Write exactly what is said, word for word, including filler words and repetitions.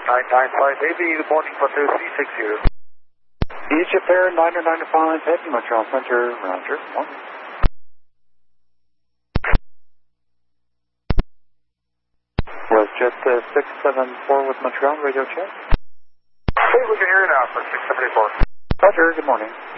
nine nine five A B, good morning, Frontier three six zero. Egypt Air nine nine five, heading Montreal Center, Roger, morning. WestJet uh, six seven four with Montreal, radio check. Hey, we can hear you now for six seven four. Roger, good morning.